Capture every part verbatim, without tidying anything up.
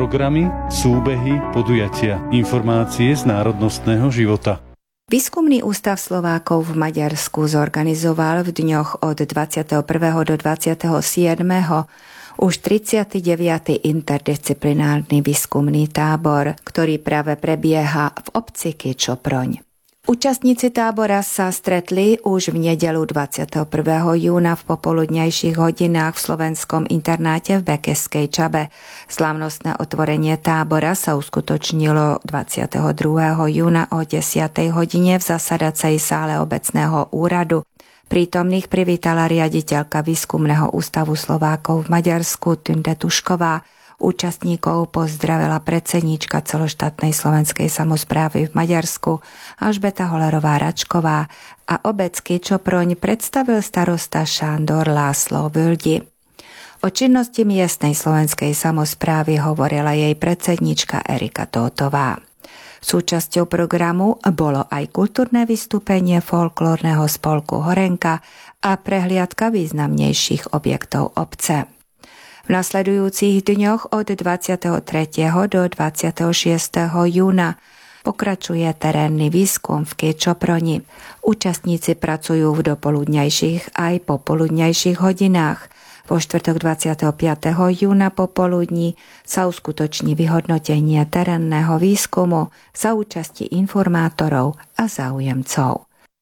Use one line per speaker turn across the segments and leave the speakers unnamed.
programy, súbehy, podujatia, informácie z národnostného života.
Výskumný ústav Slovákov v Maďarsku zorganizoval v dňoch od dvadsiateho prvého do dvadsiateho siedmeho už tridsiaty deviaty interdisciplinárny výskumný tábor, ktorý práve prebieha v obci Kyčoproň. Účastníci tábora sa stretli už v nedeľu dvadsiateho prvého júna v popoludňajších hodinách v slovenskom internáte v Bekeskej Čabe. Slávnostné otvorenie tábora sa uskutočnilo dvadsiateho druhého júna o desiatej hodine v zasadacej sále obecného úradu. Prítomných privítala riaditeľka Výskumného ústavu Slovákov v Maďarsku Tünde Tušková. Účastníkov pozdravila predsedníčka celoštátnej slovenskej samosprávy v Maďarsku Alžbeta Holerová-Račková a obec Kyčoproň predstavil starosta Sándor László Völgyi. O činnosti miestnej slovenskej samosprávy hovorila jej predsedníčka Erika Tótová. Súčasťou programu bolo aj kultúrne vystúpenie folklórneho spolku Horenka a prehliadka významnejších objektov obce. V nasledujúcich dňoch od dvadsiateho tretieho do dvadsiateho šiesteho júna pokračuje terénny výskum v Kyčoproni. Účastníci pracujú v dopoludňajších aj popoludňajších hodinách. Vo štvrtok dvadsiateho piateho júna popoludní sa uskutoční vyhodnotenie terénneho výskumu za účasti informátorov a záujemcov.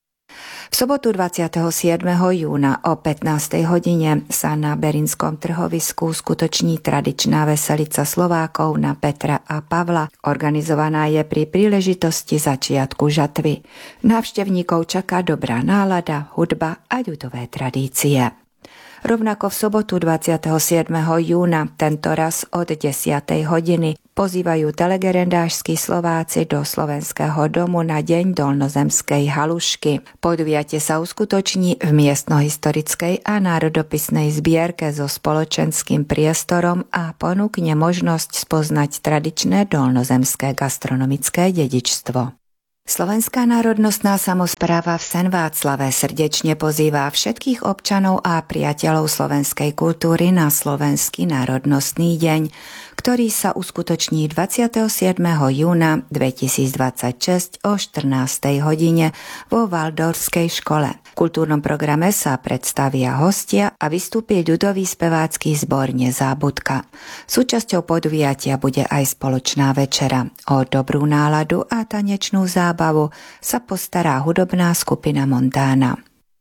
V sobotu dvadsiateho siedmeho júna o pätnástej hodine sa na Berinskom trhovisku skutoční tradičná veselica Slovákov na Petra a Pavla. Organizovaná je pri príležitosti začiatku žatvy. Návštevníkov čaká dobrá nálada, hudba a ľudové tradície. Rovnako v sobotu dvadsiateho siedmeho júna, tento raz od desiatej hodiny, pozývajú telegerendášskí Slováci do Slovenského domu na deň dolnozemskej halušky. Podujatie sa uskutoční v miestnohistorickej a národopisnej zbierke so spoločenským priestorom a ponúkne možnosť spoznať tradičné dolnozemské gastronomické dedičstvo. Slovenská národnostná samospráva v Senváclave srdečne pozýva všetkých občanov a priateľov slovenskej kultúry na Slovenský národnostný deň, ktorý sa uskutoční dvadsiateho siedmeho júna dvetisícdvadsaťšesť o štrnástej hodine vo Valdorskej škole. V kultúrnom programe sa predstavia hostia a vystúpi ľudový spevácky zbor Nezábudka. Súčasťou podujatia bude aj spoločná večera. O dobrú náladu a tanečnú zábavu sa postará hudobná skupina Montána.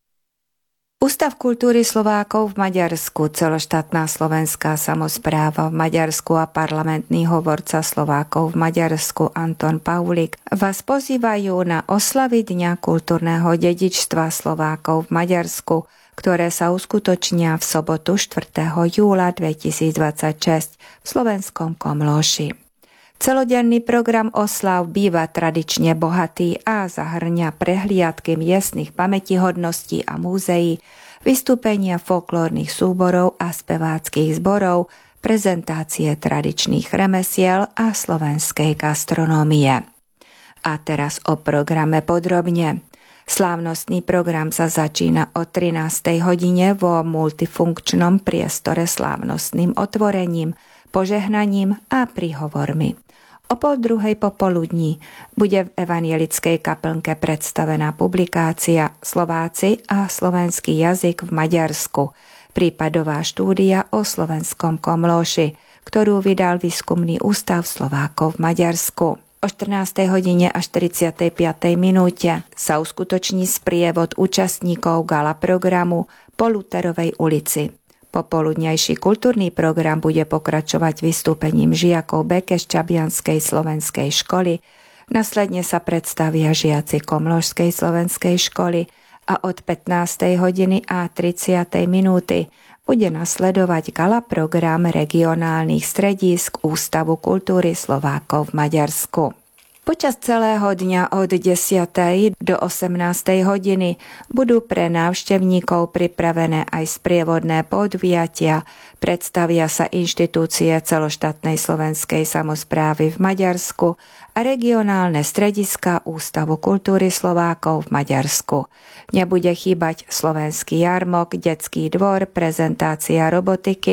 Ústav kultúry Slovákov v Maďarsku, celoštátna slovenská samospráva v Maďarsku a parlamentný hovorca Slovákov v Maďarsku Anton Paulik vás pozývajú na oslavy Dňa kultúrneho dedičstva Slovákov v Maďarsku, ktoré sa uskutočnia v sobotu štvrtého júla dvetisícdvadsaťšesť v slovenskom Komlóši. Celodenný program oslav býva tradične bohatý a zahrňa prehliadky miestnych pamätihodností a múzeí, vystúpenia folklórnych súborov a speváckych zborov, prezentácie tradičných remesiel a slovenskej gastronómie. A teraz o programe podrobne. Slávnostný program sa začína o trinástej hodine vo multifunkčnom priestore slávnostným otvorením, požehnaním a príhovormi. O pol druhej popoludní bude v evanielickej kaplnke predstavená publikácia Slováci a slovenský jazyk v Maďarsku, prípadová štúdia o slovenskom Komlóši, ktorú vydal Výskumný ústav Slovákov v Maďarsku. O štrnástej hodine a štyridsiatej piatej minúte sa uskutoční sprievod účastníkov gala programu po Luterovej ulici. Popoludňajší kultúrny program bude pokračovať vystúpením žiakov Bekešťabianskej slovenskej školy, nasledne sa predstavia žiaci Komlóšskej slovenskej školy a od pätnástej hodiny a tridsiatej minúty bude nasledovať gala program regionálnych stredísk Ústavu kultúry Slovákov v Maďarsku. Počas celého dňa od desiatej do osemnástej hodiny budú pre návštevníkov pripravené aj sprievodné podujatia, predstavia sa inštitúcie celoštátnej slovenskej samosprávy v Maďarsku a regionálne strediska Ústavu kultúry Slovákov v Maďarsku. Nebude chýbať slovenský jarmok, detský dvor, prezentácia robotiky,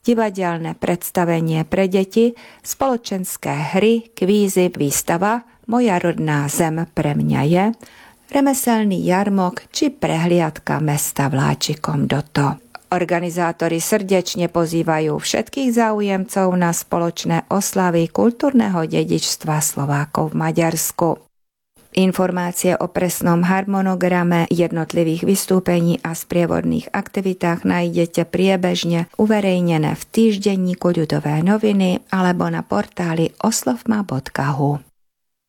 divadelné predstavenie pre deti, spoločenské hry, kvízy, výstava Moja rodná zem pre mňa je, remeselný jarmok či prehliadka mesta vláčikom do to. Organizátori srdečne pozývajú všetkých záujemcov na spoločné oslavy kultúrneho dedičstva Slovákov v Maďarsku. Informácie o presnom harmonograme jednotlivých vystúpení a sprievodných aktivitách nájdete priebežne uverejnené v týždenníku Ľudové noviny alebo na portáli oslovma bodka hu.